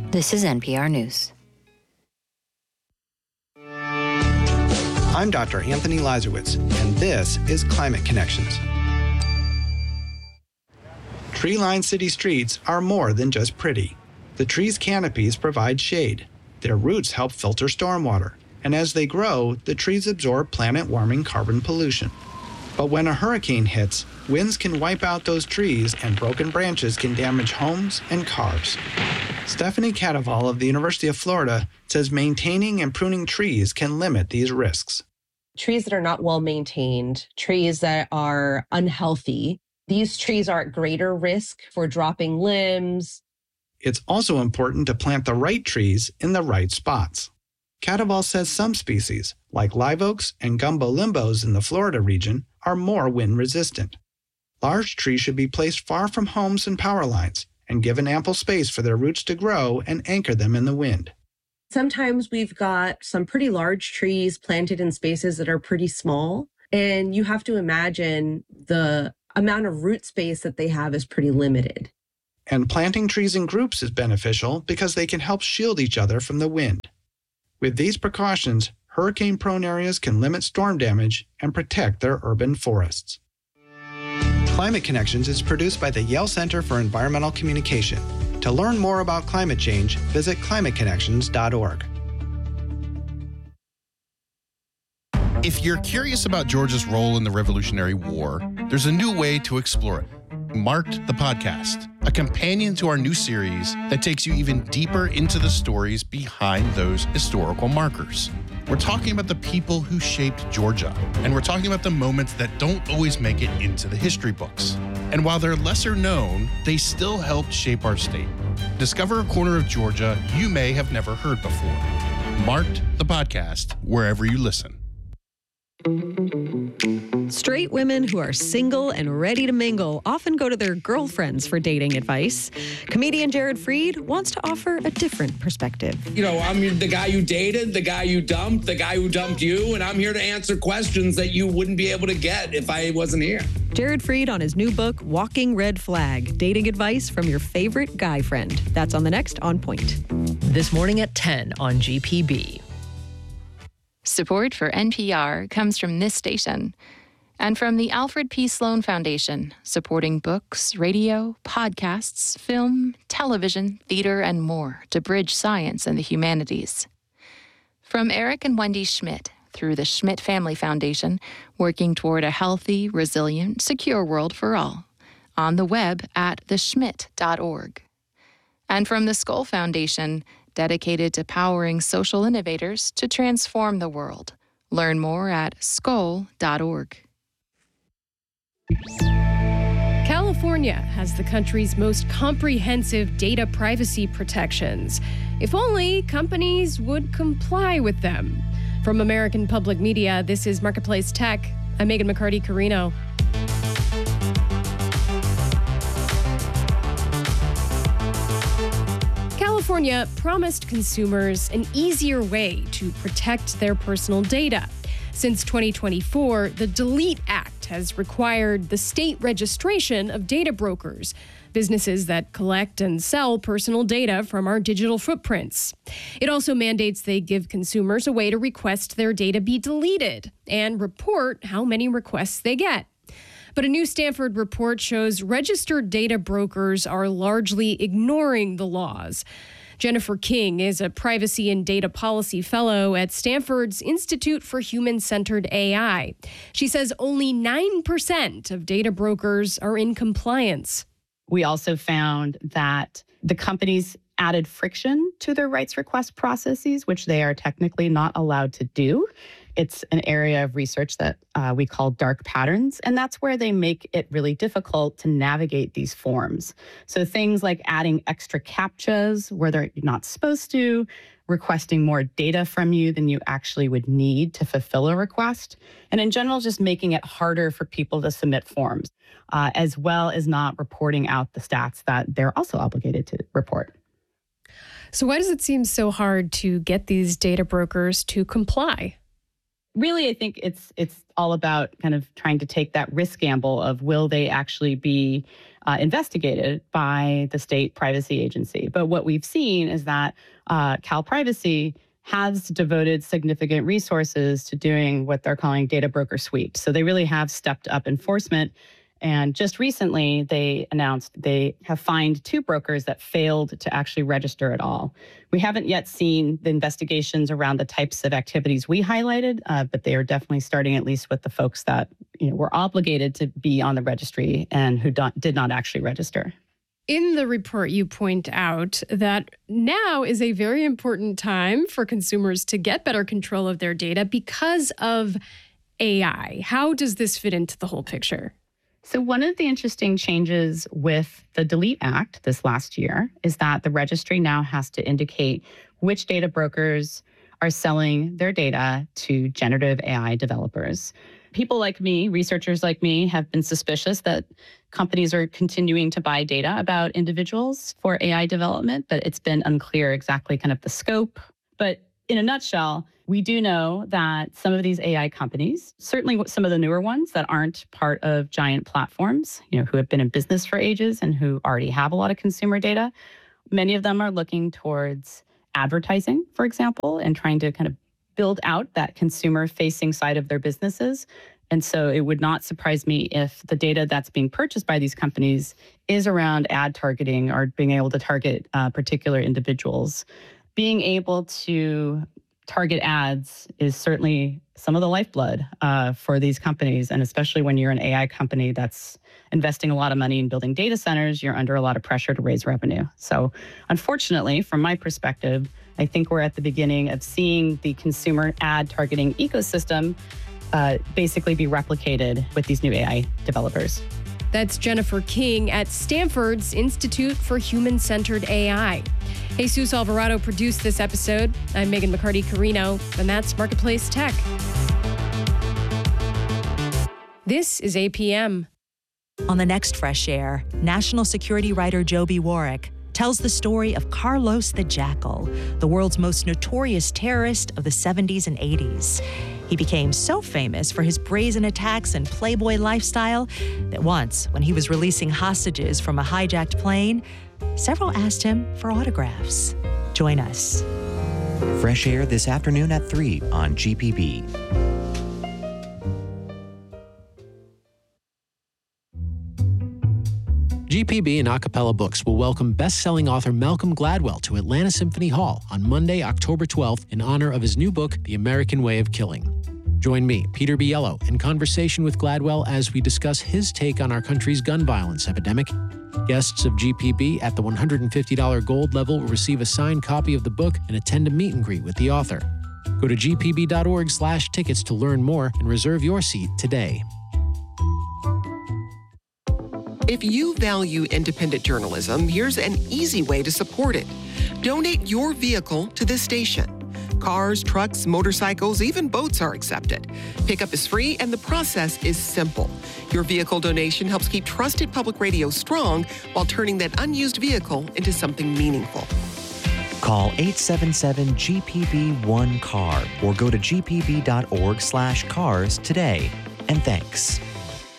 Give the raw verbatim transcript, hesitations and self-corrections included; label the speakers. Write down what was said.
Speaker 1: This is N P R News.
Speaker 2: I'm Doctor Anthony Lazarowitz, and this is Climate Connections. Tree-lined city streets are more than just pretty. The trees' canopies provide shade. Their roots help filter stormwater, and as they grow, the trees absorb planet-warming carbon pollution. But when a hurricane hits, winds can wipe out those trees and broken branches can damage homes and cars. Stephanie Cadaval of the University of Florida says maintaining and pruning trees can limit these risks.
Speaker 3: Trees that are not well maintained, trees that are unhealthy, these trees are at greater risk for dropping limbs.
Speaker 2: It's also important to plant the right trees in the right spots. Cadaval says some species, like live oaks and gumbo limbos in the Florida region, are more wind resistant. Large trees should be placed far from homes and power lines and given ample space for their roots to grow and anchor them in the wind.
Speaker 3: Sometimes we've got some pretty large trees planted in spaces that are pretty small, and you have to imagine the amount of root space that they have is pretty limited.
Speaker 2: And planting trees in groups is beneficial because they can help shield each other from the wind. With these precautions, hurricane-prone areas can limit storm damage and protect their urban forests. Climate Connections is produced by the Yale Center for Environmental Communication. To learn more about climate change, visit climate connections dot org.
Speaker 4: If you're curious about Georgia's role in the Revolutionary War, there's a new way to explore it. Marked the Podcast, a companion to our new series that takes you even deeper into the stories behind those historical markers. We're talking about the people who shaped Georgia, and we're talking about the moments that don't always make it into the history books. And while they're lesser known, they still helped shape our state. Discover a corner of Georgia you may have never heard before. Marked the Podcast wherever you listen.
Speaker 5: Straight women who are single and ready to mingle often go to their girlfriends for dating advice. Comedian Jared Freid wants to offer a different perspective.
Speaker 6: You know, I'm the guy you dated, the guy you dumped, the guy who dumped you, and I'm here to answer questions that you wouldn't be able to get if I wasn't here.
Speaker 5: Jared Freid on his new book, Walking Red Flag, Dating Advice from Your Favorite Guy Friend. That's on the next On Point.
Speaker 7: This morning at ten on G P B.
Speaker 8: Support for N P R comes from this station and from the Alfred P. Sloan Foundation, supporting books, radio, podcasts, film, television, theater, and more to bridge science and the humanities. From Eric and Wendy Schmidt through the Schmidt Family Foundation, working toward a healthy, resilient, secure world for all, on the web at the schmidt dot org. And from the Skoll Foundation, dedicated to powering social innovators to transform the world. Learn more at skoll dot org.
Speaker 9: California has the country's most comprehensive data privacy protections. If only companies would comply with them. From American Public Media, this is Marketplace Tech. I'm Megan McCarty-Carino. California promised consumers an easier way to protect their personal data. Since twenty twenty-four, the DELETE Act has required the state registration of data brokers, businesses that collect and sell personal data from our digital footprints. It also mandates they give consumers a way to request their data be deleted and report how many requests they get. But a new Stanford report shows registered data brokers are largely ignoring the laws. Jennifer King is a privacy and data policy fellow at Stanford's Institute for Human-Centered A I. She says only nine percent of data brokers are in compliance.
Speaker 10: We also found that the companies added friction to their rights request processes, which they are technically not allowed to do. It's an area of research that uh, we call dark patterns, and that's where they make it really difficult to navigate these forms. So things like adding extra CAPTCHAs where they're not supposed to, requesting more data from you than you actually would need to fulfill a request, and in general, just making it harder for people to submit forms, uh, as well as not reporting out the stats that they're also obligated to report.
Speaker 9: So why does it seem so hard to get these data brokers to comply?
Speaker 10: Really, I think it's it's all about kind of trying to take that risk gamble of will they actually be uh, investigated by the state privacy agency. But what we've seen is that uh, Cal Privacy has devoted significant resources to doing what they're calling data broker sweeps. So they really have stepped up enforcement. And just recently, they announced they have fined two brokers that failed to actually register at all. We haven't yet seen the investigations around the types of activities we highlighted, uh, but they are definitely starting at least with the folks that, you know, were obligated to be on the registry and who don't, did not actually register.
Speaker 9: In the report, you point out that now is a very important time for consumers to get better control of their data because of A I. How does this fit into the whole picture?
Speaker 10: So one of the interesting changes with the DELETE Act this last year is that the registry now has to indicate which data brokers are selling their data to generative A I developers. People like me, researchers like me, have been suspicious that companies are continuing to buy data about individuals for A I development, but it's been unclear exactly kind of the scope. But in a nutshell, we do know that some of these A I companies, certainly some of the newer ones that aren't part of giant platforms, you know, who have been in business for ages and who already have a lot of consumer data, many of them are looking towards advertising, for example, and trying to kind of build out that consumer-facing side of their businesses. And so it would not surprise me if the data that's being purchased by these companies is around ad targeting or being able to target uh, particular individuals. Being able to target ads is certainly some of the lifeblood uh, for these companies. And especially when you're an A I company that's investing a lot of money in building data centers, you're under a lot of pressure to raise revenue. So unfortunately, from my perspective, I think we're at the beginning of seeing the consumer ad targeting ecosystem uh, basically be replicated with these new A I developers.
Speaker 9: That's Jennifer King at Stanford's Institute for Human-Centered A I. Jesus Alvarado produced this episode. I'm Megan McCarty-Carino, and that's Marketplace Tech. This is A P M.
Speaker 1: On the next Fresh Air, national security writer Joby Warwick tells the story of Carlos the Jackal, the world's most notorious terrorist of the seventies and eighties. He became so famous for his brazen attacks and playboy lifestyle that once, when he was releasing hostages from a hijacked plane, several asked him for autographs. Join us.
Speaker 11: Fresh Air this afternoon at three on G P B.
Speaker 12: G P B and Acapella Books will welcome best-selling author Malcolm Gladwell to Atlanta Symphony Hall on Monday, October twelfth, in honor of his new book, The American Way of Killing. Join me, Peter Biello, in conversation with Gladwell as we discuss his take on our country's gun violence epidemic. Guests of G P B at the one hundred fifty dollars gold level will receive a signed copy of the book and attend a meet and greet with the author. Go to g p b dot org slash tickets to learn more and reserve your seat today.
Speaker 13: If you value independent journalism, here's an easy way to support it. Donate your vehicle to this station. Cars, trucks, motorcycles, even boats are accepted. Pickup is free and the process is simple. Your vehicle donation helps keep trusted public radio strong while turning that unused vehicle into something meaningful.
Speaker 11: Call eight seven seven G P B one C A R or go to g p b dot org slash cars today. And thanks.